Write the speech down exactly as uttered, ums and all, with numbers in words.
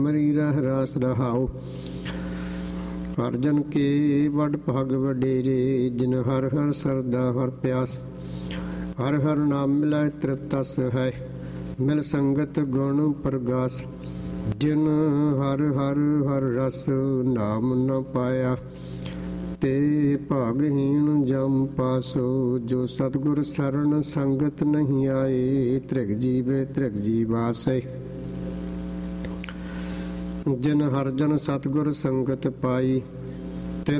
ਮਰੀ ਰਹਿ ਰਾਸ ਰਹਾਉ। ਅਰਜਨ ਕੇ ਵਡ ਭਗ ਵਡੇਰੇ, ਜਿਨ ਹਰ ਹਰ ਸਰਦਾ ਹਰ ਪਿਆਸ। ਹਰ ਹਰ ਨਾਮ ਮਿਲਾਇ ਤ੍ਰਿਪਤਸ ਹੈ, ਮਿਲ ਸੰਗਤ ਗੁਣ ਪ੍ਰਗਾਸ। ਜਿਨ ਹਰ ਹਰ ਹਰ ਰਸ ਨਾਮ ਨ ਪਾਇਆ, ਤੇ ਭਾਗਹੀਣ ਜਮ ਪਾਸੋ। ਜੋ ਸਤਿਗੁਰ ਸਰਣ ਸੰਗਤ ਨਹੀਂ ਆਏ, ਤ੍ਰਿਗ ਜੀਵੇ ਤ੍ਰਿਗ ਜੀਵਾਸੈ। ਜਿਨ ਹਰ ਜਨ ਸਤਿਗੁਰ ਸੰਗਤ ਪਾਈ,